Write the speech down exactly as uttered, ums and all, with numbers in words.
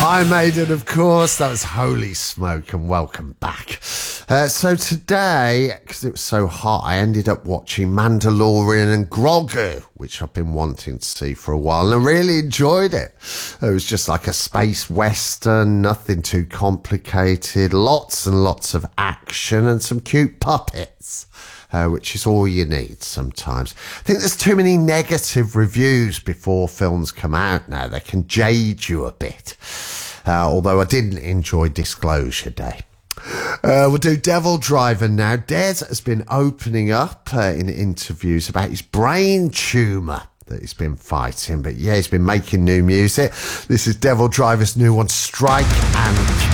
Iron Maiden, of course. That was Holy Smoke, and welcome back. Uh, so today, because it was so hot, I ended up watching Mandalorian and Grogu, which I've been wanting to see for a while, and I really enjoyed it. It was just like a space western, nothing too complicated, lots and lots of action and some cute puppets. Uh, which is all you need sometimes. I think there's too many negative reviews before films come out now. They can jade you a bit. Uh, although I didn't enjoy Disclosure Day. Uh, we'll do Devil Driver now. Des has been opening up uh, in interviews about his brain tumour that he's been fighting. But yeah, he's been making new music. This is Devil Driver's new one, Strike and